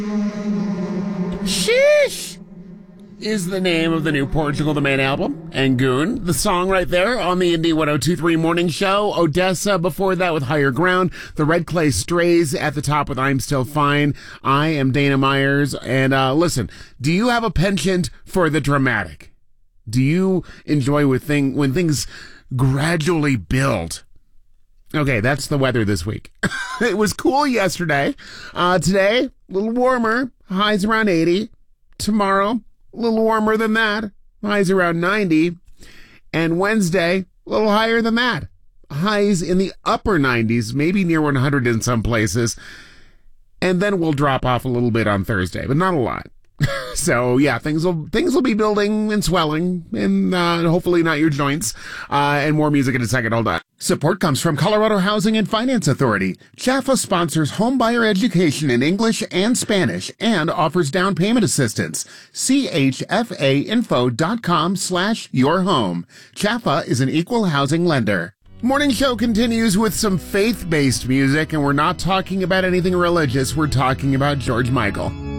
Sheesh is the name of the new Portugal the Man album. And Goon, the song right there on the Indie 102.3 Morning Show. Odessa before that with Higher Ground. The Red Clay Strays at the top with I'm Still Fine. I am Dana Myers. And listen, do you have a penchant for the dramatic? Do you enjoy when things gradually build? Okay, that's the weather this week. It was cool yesterday. Today, a little warmer. Highs around 80. Tomorrow, a little warmer than that. Highs around 90. And Wednesday, a little higher than that. Highs in the upper 90s, maybe near 100 in some places. And then we'll drop off a little bit on Thursday, but not a lot. So yeah, things will be building and swelling, and hopefully not your joints. And more music in a second. Hold on. Support comes from Colorado Housing and Finance Authority. Chaffa sponsors homebuyer education in English and Spanish and offers down payment assistance. chfainfo.com/yourhome. Chaffa is an equal housing lender. Morning show continues with some faith-based music, and we're not talking about anything religious. We're talking about George Michael.